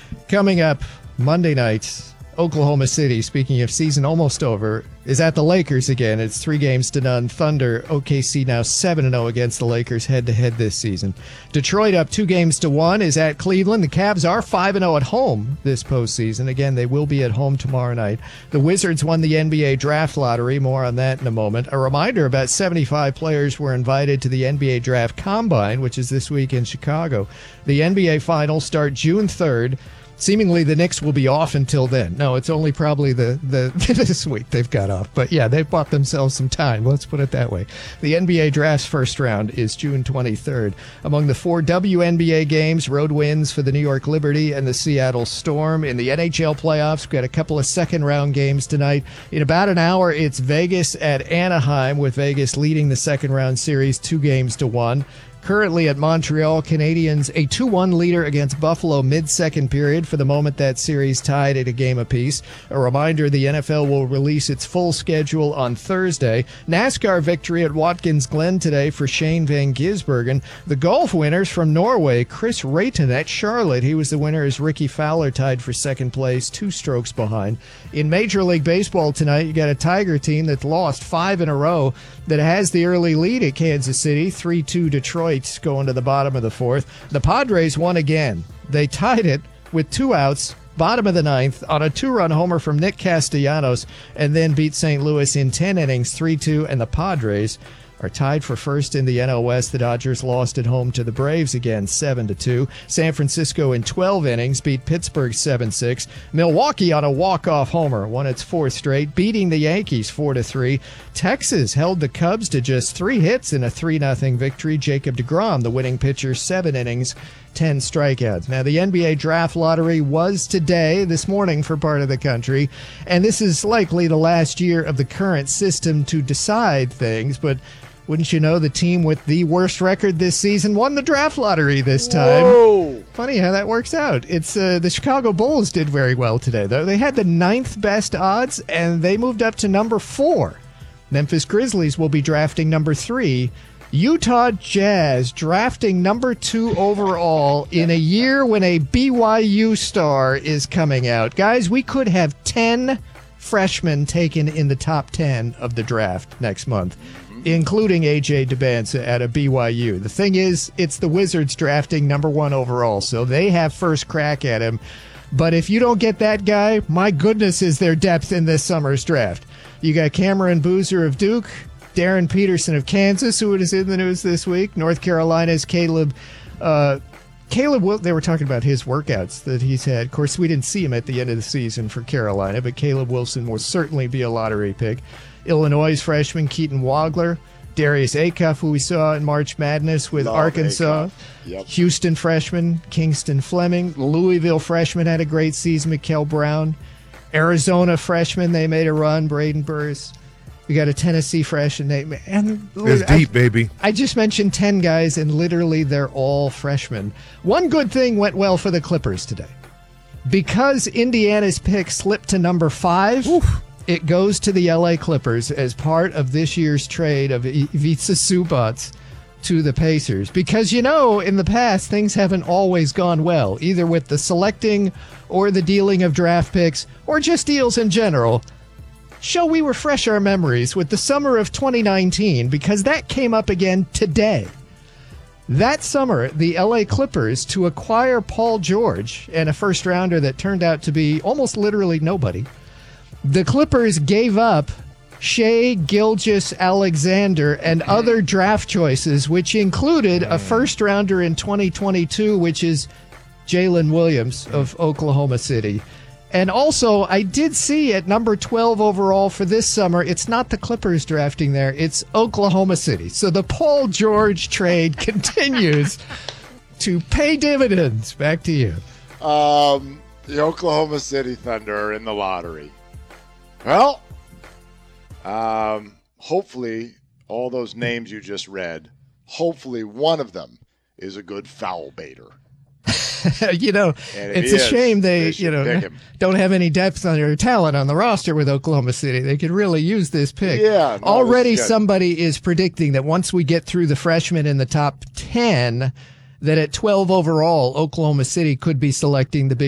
Coming up Monday night, Oklahoma City, speaking of season almost over, is at the Lakers again. It's 3-0 Thunder. OKC now 7-0 against the Lakers head-to-head this season. Detroit up 2-1 is at Cleveland. The Cavs are 5-0 at home this postseason. Again, they will be at home tomorrow night. The Wizards won the NBA draft lottery. More on that in a moment. A reminder, about 75 players were invited to the NBA Draft Combine, which is this week in Chicago. The NBA Finals start June 3rd. Seemingly, the Knicks will be off until then. No, it's only probably the this week they've got off. But yeah, they've bought themselves some time. Let's put it that way. The NBA Draft's first round is June 23rd. Among the 4 WNBA games, road wins for the New York Liberty and the Seattle Storm. In the NHL playoffs, we've got a couple of second-round games tonight. In about an hour, it's Vegas at Anaheim, with Vegas leading the second-round series 2-1. Currently at Montreal, Canadiens a 2-1 leader against Buffalo mid-second period. For the moment, that series tied at a game apiece. A reminder, the NFL will release its full schedule on Thursday. NASCAR victory at Watkins Glen today for Shane Van Gisbergen. The golf winners from Norway, Chris Rayton at Charlotte. He was the winner as Ricky Fowler tied for second place, 2 strokes behind. In Major League Baseball tonight, you got a Tiger team that's lost 5 in a row that has the early lead at Kansas City, 3-2 Detroit. Going to the bottom of the 4th. The Padres won again. They tied it with 2 outs, bottom of the 9th, on a 2-run homer from Nick Castellanos, and then beat St. Louis in 10 innings, 3-2, and the Padres are tied for first in the NL West. The Dodgers lost at home to the Braves again, 7-2. San Francisco in 12 innings beat Pittsburgh 7-6. Milwaukee on a walk-off homer won its 4th straight, beating the Yankees 4-3. Texas held the Cubs to just 3 hits in a 3-0 victory. Jacob deGrom, the winning pitcher, 7 innings, 10 strikeouts. Now, the NBA Draft Lottery was today, this morning, for part of the country, and this is likely the last year of the current system to decide things, but wouldn't you know, the team with the worst record this season won the draft lottery this time. Whoa. Funny how that works out. It's the Chicago Bulls did very well today, though. They had the 9th best odds, and they moved up to number 4. Memphis Grizzlies will be drafting number 3. Utah Jazz drafting number 2 overall in a year when a BYU star is coming out. Guys, we could have 10 freshmen taken in the top 10 of the draft next month, including A.J. Debance at a BYU. The thing is, it's the Wizards drafting number 1 overall, so they have first crack at him. But if you don't get that guy, my goodness, is there depth in this summer's draft. You got Cameron Boozer of Duke, Darren Peterson of Kansas, who is in the news this week, North Carolina's Caleb, they were talking about his workouts that he's had. Of course, we didn't see him at the end of the season for Carolina, but Caleb Wilson will certainly be a lottery pick. Illinois freshman Keaton Wagler, Darius Acuff, who we saw in March Madness with Arkansas. Yep. Houston freshman Kingston Fleming. Louisville freshman had a great season, Mikael Brown. Arizona freshman, they made a run, Braden Burris. We got a Tennessee freshman. And it's deep, baby. I just mentioned 10 guys, and literally they're all freshmen. One good thing went well for the Clippers today. Because Indiana's pick slipped to number 5, it goes to the LA Clippers as part of this year's trade of Ivica Zubac to the Pacers. Because, you know, in the past, things haven't always gone well, either with the selecting or the dealing of draft picks, or just deals in general. Shall we refresh our memories with the summer of 2019, because that came up again today. That summer, the LA Clippers, to acquire Paul George and a first-rounder that turned out to be almost literally nobody, the Clippers gave up Shai Gilgeous-Alexander and other draft choices, which included a first-rounder in 2022, which is Jalen Williams of Oklahoma City. And also, I did see at number 12 overall for this summer, it's not the Clippers drafting there, it's Oklahoma City. So the Paul George trade continues to pay dividends. Back to you. The Oklahoma City Thunder are in the lottery. Well, hopefully all those names you just read, hopefully one of them is a good foul baiter. You know, it's a shame they don't have any depth on their talent on the roster with Oklahoma City. They could really use this pick. Yeah, already somebody is predicting that once we get through the freshmen in the top 10, that at 12 overall, Oklahoma City could be selecting the big